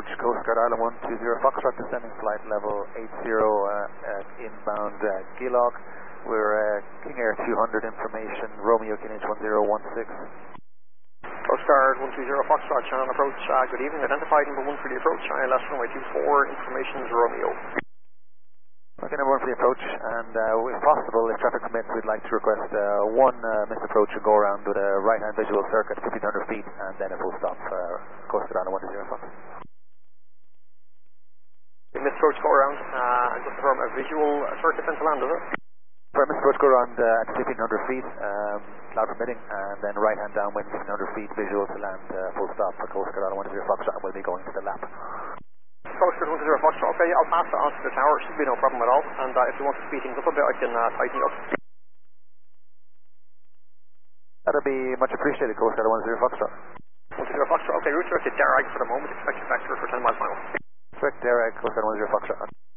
Coast Guard Ireland 120 Foxtrot, descending flight level 80 at inbound Gilog. We're King Air 200 information, Romeo QNH 1016. Coast Guard 120 Foxtrot, channel approach, good evening, identified number 1 for the approach, ILS runway 24, information is Romeo. Okay, number 1 for the approach, and if possible, if traffic permits, we'd like to request one missed approach and go around with a right-hand visual circuit, 1500 feet, and then a full stop, Coast Guard Ireland 120 Fox. The missed approach go around, and just confirm a visual circuit then to land, is it? For missed approach, go around at 1500 feet, cloud permitting, and then right-hand downwind, 1500 feet, visual to land, full stop for Coast Guard Ireland 120 Fox, and we'll be going to the lap. Coast Guard 120 Foxtrot, okay, I'll pass that on to the tower, should be no problem at all, and if you want to speed things up a bit, I can tighten you up. That'll be much appreciated, Coast Guard 120 Foxtrot. 120 Foxtrot, okay, route directed Derag for the moment, expected vector for 10 miles final. Correct, Derag, Coast Guard 120 Foxtrot.